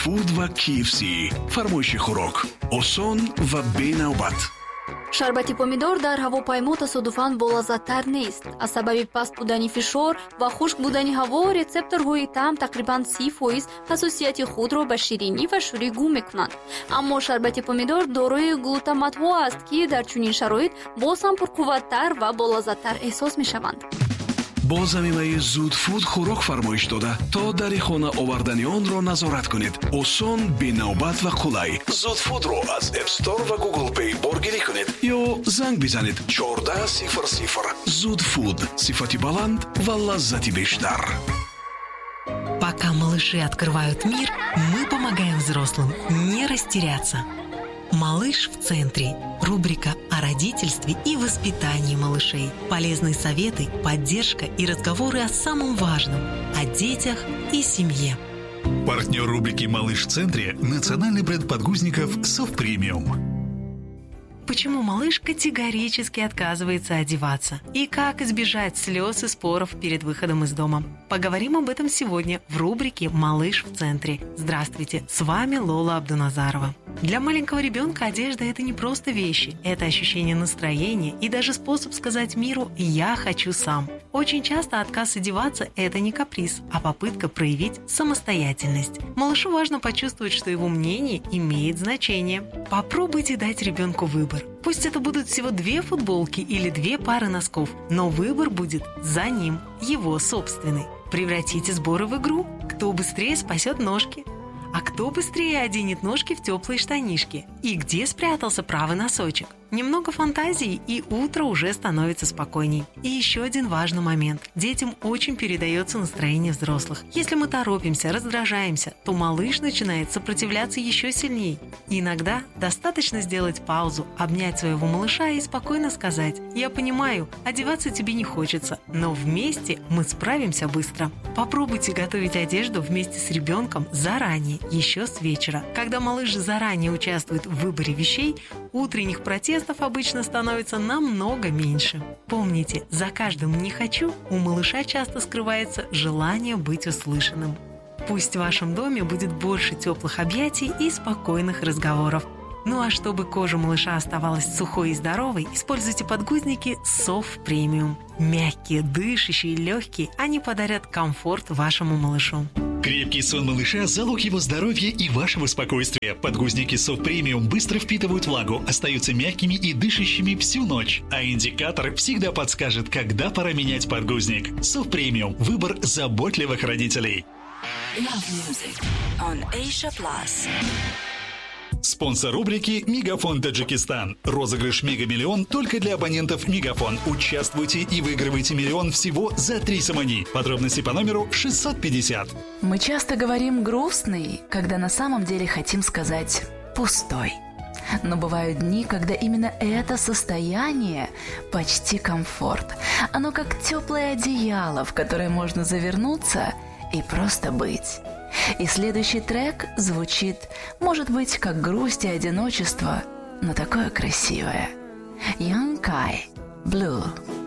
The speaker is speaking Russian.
Food ва KFC. Фармоиши хӯрок осон ва бенавбат. шарбати помидор дар ҳавопаймо тасодуфан болаззаттар нест. аз сабаби паст будани фишор ва хушк будани ҳаво рецепторҳои таъм тақрибан 30% ҳасосияти худро ба ширинӣ ва шӯрӣ гум мекунанд. аммо шарбати помидор дорои глутаматҳо аст, ки дар чунин шароит боз ҳам пурқувваттар ва болаззаттар эҳсос мешаванд. бо заминаи Зуд Фуд хӯрок фармоиш дода то дари хона овардани онро назорат кунед. осон, бенавбат ва қулай. Зуд Фудро аз App Store ва Google Play боргирӣ кунед ё занг бизанед 1400. Зуд Фуд, сифати баланд ва лаззати бештар. Пока малыши открывают мир, мы помогаем взрослым не растеряться. «Малыш в центре» – рубрика о родительстве и воспитании малышей. Полезные советы, поддержка и разговоры о самом важном – о детях и семье. Партнер рубрики «Малыш в центре» – национальный бренд подгузников «Софт Премиум». Почему малыш категорически отказывается одеваться? И как избежать слез и споров перед выходом из дома? Поговорим об этом сегодня в рубрике «Малыш в центре». Здравствуйте, с вами Лола Абдуназарова. Для маленького ребенка одежда – это не просто вещи, это ощущение настроения и даже способ сказать миру «я хочу сам». Очень часто отказ одеваться – это не каприз, а попытка проявить самостоятельность. Малышу важно почувствовать, что его мнение имеет значение. Попробуйте дать ребенку выбор. Пусть это будут всего 2 футболки или 2 пары носков, но выбор будет за ним, его собственный. Превратите сборы в игру. Кто быстрее спасет ножки? А кто быстрее оденет ножки в теплые штанишки? И где спрятался правый носочек? Немного фантазии, и утро уже становится спокойней. И еще один важный момент. Детям очень передается настроение взрослых. Если мы торопимся, раздражаемся, то малыш начинает сопротивляться еще сильнее. Иногда достаточно сделать паузу, обнять своего малыша и спокойно сказать: «Я понимаю, одеваться тебе не хочется, но вместе мы справимся быстро». Попробуйте готовить одежду вместе с ребенком заранее, еще с вечера. Когда малыш заранее участвует в выборе вещей, утренних протестов обычно становится намного меньше. Помните, за каждым «не хочу» у малыша часто скрывается желание быть услышанным. Пусть в вашем доме будет больше теплых объятий и спокойных разговоров. Ну а чтобы кожа малыша оставалась сухой и здоровой, используйте подгузники Soft Premium. Мягкие, дышащие, легкие, они подарят комфорт вашему малышу. Крепкий сон малыша – залог его здоровья и вашего спокойствия. Подгузники Soft Premium быстро впитывают влагу, остаются мягкими и дышащими всю ночь. А индикатор всегда подскажет, когда пора менять подгузник. Soft Premium – выбор заботливых родителей. Love Music on Asia Plus. Спонсор рубрики «Мегафон Таджикистан». Розыгрыш «Мегамиллион» только для абонентов «Мегафон». Участвуйте и выигрывайте миллион всего за 3 самани. Подробности по номеру 650. Мы часто говорим «грустный», когда на самом деле хотим сказать «пустой». Но бывают дни, когда именно это состояние почти комфорт. Оно как теплое одеяло, в которое можно завернуться и просто быть. И следующий трек звучит, может быть, как грусть и одиночество, но такое красивое. Young Kai, Blue.